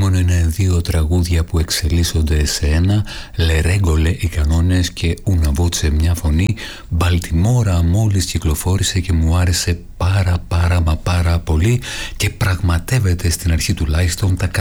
μόνο είναι δύο τραγούδια που εξελίσσονται σε ένα. Λερέγκολε οι κανόνες και Una Voce μια φωνή. Μπαλτιμόρα μόλις κυκλοφόρησε και μου άρεσε πάρα πολύ και πραγματεύεται στην αρχή τουλάχιστον τα